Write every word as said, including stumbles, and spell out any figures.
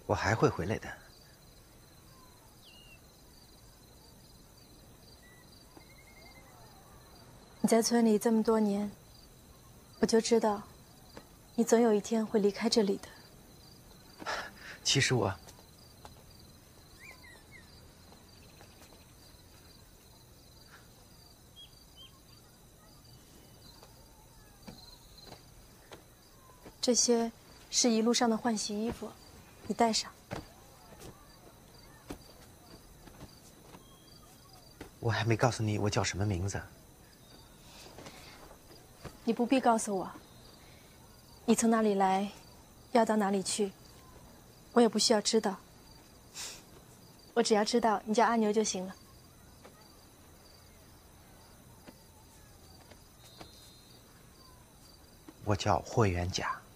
我还会回来的。 你在村里这么多年，我就知道，你总有一天会离开这里的。 其实我…… 这些是一路上的换洗衣服，你带上。 我还没告诉你我叫什么名字。 你不必告诉我，你从哪里来，要到哪里去，我也不需要知道。我只要知道你叫阿牛就行了。 我叫霍元甲。